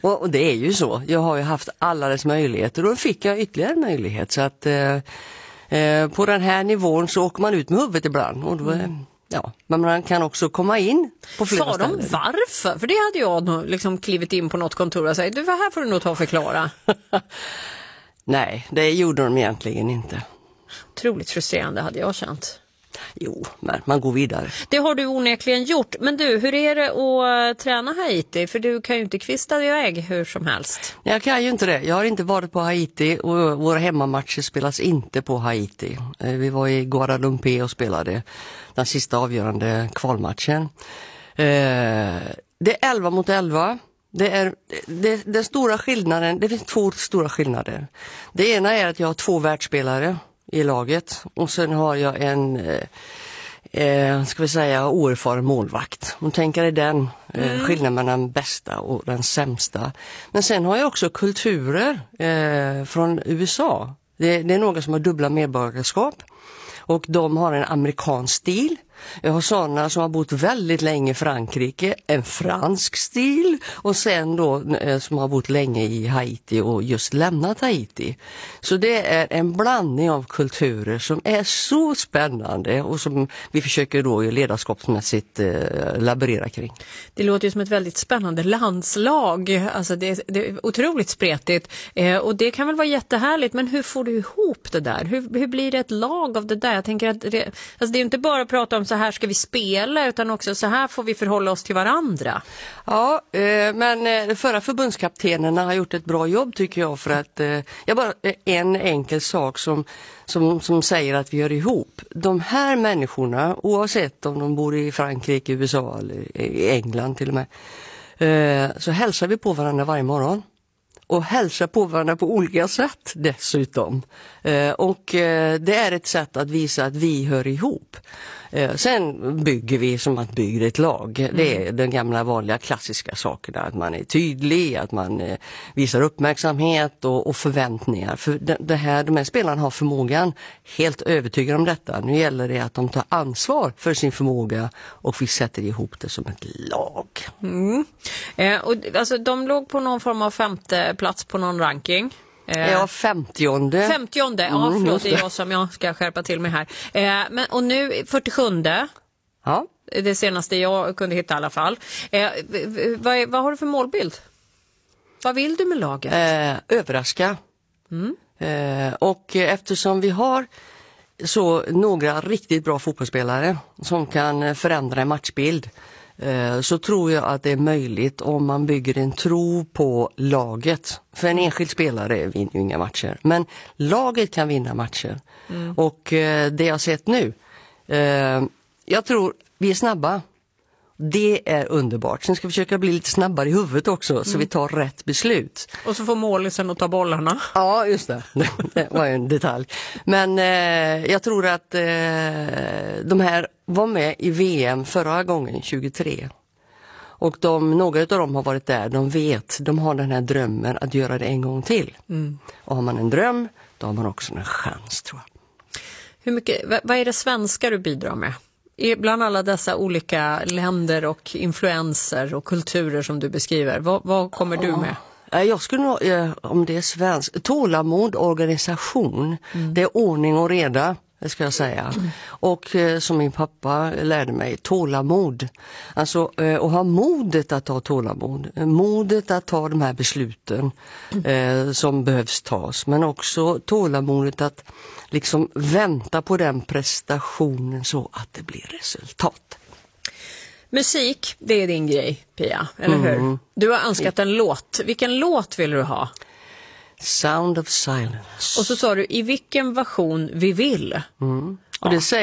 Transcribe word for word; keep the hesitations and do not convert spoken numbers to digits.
Och, och det är ju så. Jag har ju haft alla dess möjligheter och då fick jag ytterligare en möjlighet. Så att eh, eh, på den här nivån så åker man ut med huvudet ibland. Och då, mm. ja, men man kan också komma in på flera Sa ställen. de varför? För det hade jag nog liksom klivit in på något kontor och sagt, du, vad här får du nog ta och förklara. Nej, det gjorde de egentligen inte. Otroligt frustrerande hade jag känt. Jo, men man går vidare. Det har du onekligen gjort. Men du, hur är det att träna Haiti? För du kan ju inte kvista iväg hur som helst. Jag kan ju inte det. Jag har inte varit på Haiti och våra hemmamatcher spelas inte på Haiti. Vi var i Guadalupe och spelade den sista avgörande kvalmatchen. Det är elva mot elva. Det är det, den stora skillnaden, det finns två stora skillnader. Det ena är att jag har två världsspelare i laget och sen har jag en eh, ska vi säga oerfaren målvakt. Om tänker dig den eh, mm. skillnaden mellan den bästa och den sämsta. Men sen har jag också kulturer eh, från U S A. Det, det är några som har dubbla medborgarskap och de har en amerikansk stil. Jag har sådana som har bott väldigt länge i Frankrike, en fransk stil och sen då eh, som har bott länge i Haiti och just lämnat Haiti. Så det är en blandning av kulturer som är så spännande och som vi försöker då ledarskapsmässigt eh, laborera kring. Det låter ju som ett väldigt spännande landslag, alltså det, det är otroligt spretigt eh, och det kan väl vara jättehärligt, men hur får du ihop det där? Hur, hur blir det ett lag av det där? Jag tänker att det, alltså det är inte bara att prata om så här ska vi spela utan också så här får vi förhålla oss till varandra. Ja, eh, men eh, förra förbundskaptenerna har gjort ett bra jobb tycker jag för att eh, jag bara en enkel sak som, som, som säger att vi gör ihop. De här människorna, oavsett om de bor i Frankrike, U S A eller i England till och med, eh, så hälsar vi på varandra varje morgon. Och hälsa på varandra på olika sätt dessutom. Eh, och eh, det är ett sätt att visa att vi hör ihop. Eh, sen bygger vi som att bygga ett lag. Mm. Det är den gamla vanliga klassiska sakerna. Att man är tydlig, att man eh, visar uppmärksamhet och, och förväntningar. För det, det här, de här spelarna har förmågan, helt övertygad om detta. Nu gäller det att de tar ansvar för sin förmåga och vi sätter ihop det som ett lag. Mm. Eh, och, alltså, de låg på någon form av femte plats på någon ranking. Eh, ja, femtionde. Femtionde, ja mm, förlåt, det är jag som jag ska skärpa till mig här. Eh, men, och nu fyrtiosjunde. Ja. Det senaste jag kunde hitta i alla fall. Eh, vad, vad har du för målbild? Vad vill du med laget? Eh, överraska. Mm. Eh, och eftersom vi har så några riktigt bra fotbollsspelare som kan förändra en matchbild, så tror jag att det är möjligt om man bygger en tro på laget. För en enskild spelare vinner ju inga matcher. Men laget kan vinna matcher. Mm. Och det jag har sett nu, jag tror vi är snabba. Det är underbart. Sen ska vi försöka bli lite snabbare i huvudet också mm. så vi tar rätt beslut. Och så får målisen att ta bollarna. Ja, just det. Det var en detalj. Men eh, jag tror att eh, de här var med i V M förra gången, tjugotre. Och de, några av dem har varit där, de vet, de har den här drömmen att göra det en gång till. Mm. Och har man en dröm, då har man också en chans, tror jag. Hur mycket, vad, vad är det svenska du bidrar med? Bland alla dessa olika länder och influenser och kulturer som du beskriver, vad, vad kommer du med? Jag skulle nog, om det är svensk, tålamod, organisation, mm. det är ordning och reda, det ska jag säga. Mm. Och som min pappa lärde mig, tålamod. Alltså att ha modet att ta tålamod, modet att ta de här besluten mm. eh, som behövs tas, men också tålamodet att liksom vänta på den prestationen så att det blir resultat. Musik, det är din grej, Pia, eller hur? Mm. Du har önskat en låt. Vilken låt vill du ha? Sound of Silence. Och så sa du, i vilken version vi vill. Mm. Och ja. Det säger